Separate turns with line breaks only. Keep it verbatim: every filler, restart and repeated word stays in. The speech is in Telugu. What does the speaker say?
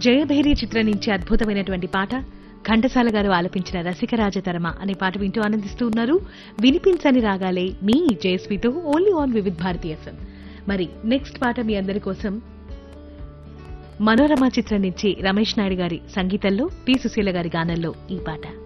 జయభేరి చిత్రం నుంచి అద్భుతమైనటువంటి పాట ఘంటసాల గారు ఆలపించిన రసికరాజతరమ అనే పాట వింటూ ఆనందిస్తూ ఉన్నారు. వినిపించని రాగాలే మీ జయస్వితో only on Vividh Bharati FM. మరి నెక్స్ట్ పాట మీ అందరి కోసం మనోరమ చిత్రం నుంచి రమేష్ నాయుడు గారి సంగీతంలో పి సుశీల గారి గానంలో ఈ పాట.